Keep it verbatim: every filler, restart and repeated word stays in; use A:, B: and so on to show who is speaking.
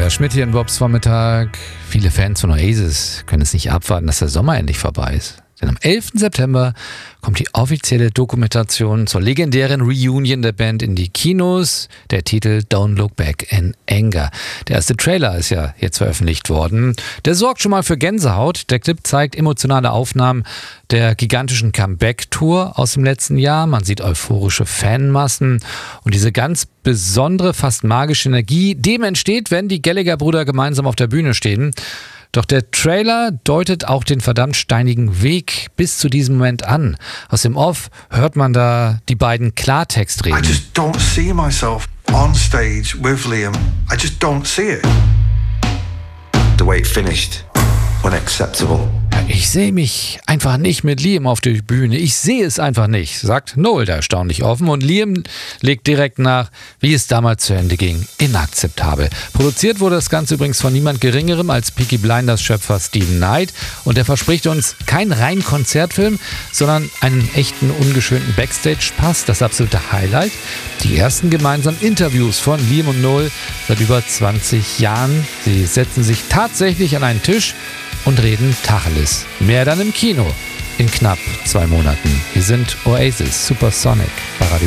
A: Holger Schmidt hier in Bobs Vormittag. Viele Fans von Oasis können es nicht abwarten, dass der Sommer endlich vorbei ist. Denn am elften September kommt die offizielle Dokumentation zur legendären Reunion der Band in die Kinos. Der Titel Don't Look Back in Anger. Der erste Trailer ist ja jetzt veröffentlicht worden. Der sorgt schon mal für Gänsehaut. Der Clip zeigt emotionale Aufnahmen der gigantischen Comeback-Tour aus dem letzten Jahr. Man sieht euphorische Fanmassen und diese ganz besondere, fast magische Energie, dem entsteht, wenn die Gallagher-Brüder gemeinsam auf der Bühne stehen. Doch der Trailer deutet auch den verdammt steinigen Weg bis zu diesem Moment an. Aus dem Off hört man da die beiden Klartext reden.
B: I just don't see myself on stage with Liam. I just don't see it.
C: The way it finished, unacceptable.
A: Ich sehe mich einfach nicht mit Liam auf der Bühne. Ich sehe es einfach nicht, sagt Noel da erstaunlich offen. Und Liam legt direkt nach, wie es damals zu Ende ging. Inakzeptabel. Produziert wurde das Ganze übrigens von niemand Geringerem als Peaky Blinders Schöpfer Steven Knight. Und er verspricht uns keinen reinen Konzertfilm, sondern einen echten, ungeschönten Backstage-Pass. Das absolute Highlight. Die ersten gemeinsamen Interviews von Liam und Noel seit über zwanzig Jahren. Sie setzen sich tatsächlich an einen Tisch und reden Tacheles. Mehr dann im Kino in knapp zwei Monaten. Wir sind Oasis Supersonic bei Radio